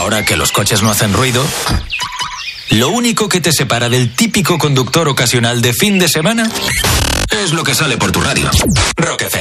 Ahora que los coches no hacen ruido, lo único que te separa del típico conductor ocasional de fin de semana es lo que sale por tu radio. Rock FM.